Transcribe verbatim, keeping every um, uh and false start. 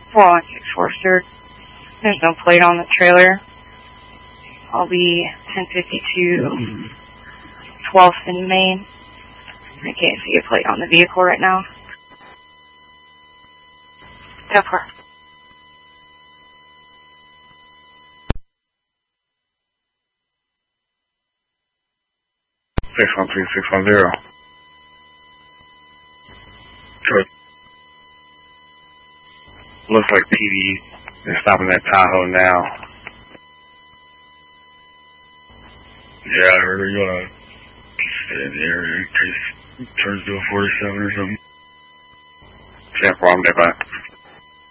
four one six Forster. There's no plate on the trailer. I'll be ten fifty-two twelfth in Maine. I can't see a plate on the vehicle right now. ten four. six one three six one zero. Good. Looks like P D is stopping at Tahoe now. Yeah, I heard they're gonna stay in the area in case it turns to a forty-seven or something. ten four, I'm dead by.